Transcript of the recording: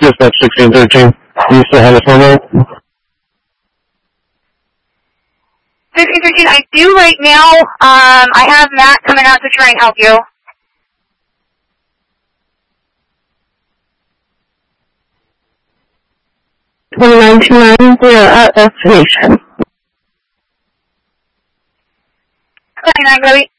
Dispatch 1613. Do you still have a phone number? 1613, I do right now. I have Matt coming out to try and help you. Destination. 29, Chloe.